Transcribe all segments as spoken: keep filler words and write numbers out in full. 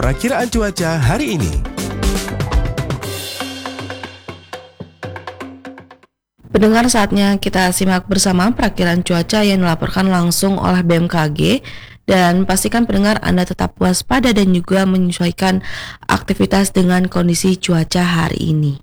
perakiraan cuaca hari ini. Pendengar, saatnya kita simak bersama perakiraan cuaca yang dilaporkan langsung oleh B M K G. Dan pastikan pendengar Anda tetap waspada dan juga menyesuaikan aktivitas dengan kondisi cuaca hari ini.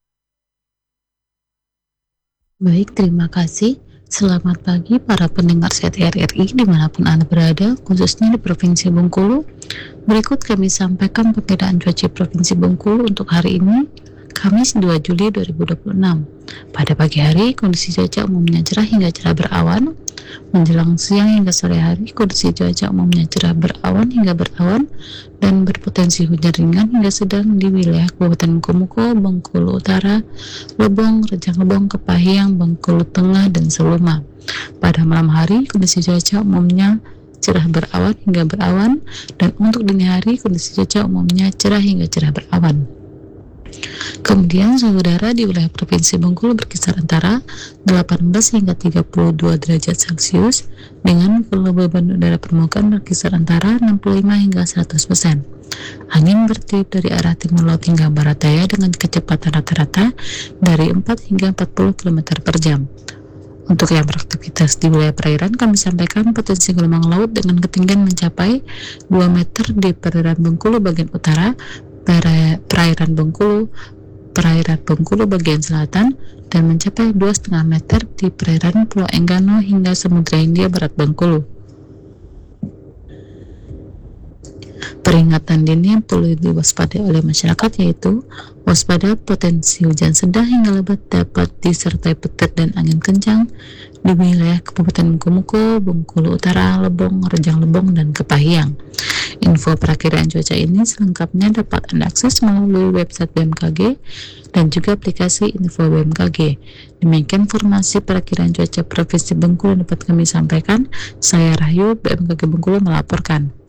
Baik, terima kasih. Selamat pagi para pendengar C T R R I dimanapun Anda berada, khususnya di Provinsi Bengkulu. Berikut kami sampaikan perkiraan cuaca Provinsi Bengkulu untuk hari ini, Kamis dua Juli dua ribu dua puluh enam. Pada pagi hari, kondisi cuaca umumnya cerah hingga cerah berawan. Menjelang siang hingga sore hari, kondisi cuaca umumnya cerah berawan hingga berawan dan berpotensi hujan ringan hingga sedang di wilayah Kabupaten Komuko, Bengkulu Utara, Lebong, Rejang Lebong, Kepahyang, Bengkulu Tengah, dan Seluma. Pada malam hari, kondisi cuaca umumnya cerah berawan hingga berawan, dan untuk dini hari, kondisi cuaca umumnya cerah hingga cerah berawan. Kemudian suhu udara di wilayah Provinsi Bengkulu berkisar antara delapan belas hingga tiga puluh dua derajat Celcius dengan kelembaban udara permukaan berkisar antara enam puluh lima hingga seratus persen. Angin bertiup dari arah timur laut hingga barat daya dengan kecepatan rata-rata dari empat hingga empat puluh kilometer per jam. Untuk yang beraktivitas di wilayah perairan, kami sampaikan potensi gelombang laut dengan ketinggian mencapai dua meter di perairan Bengkulu bagian utara, perairan Bengkulu, perairan Bengkulu bagian selatan, dan mencapai dua koma lima meter di perairan Pulau Enggano hingga Samudra Hindia Barat Bengkulu. Peringatan dini yang perlu diwaspadai oleh masyarakat yaitu waspada potensi hujan sedang hingga lebat dapat disertai petir dan angin kencang di wilayah Kabupaten Komuko, Bengkulu Utara, Lebong, Rejang Lebong, dan Kepahyang. Info perakiraan cuaca ini selengkapnya dapat Anda akses melalui website B M K G dan juga aplikasi Info B M K G. Demikian informasi perakiraan cuaca Provinsi Bengkulu dapat kami sampaikan. Saya Rahyu, B M K G Bengkulu melaporkan.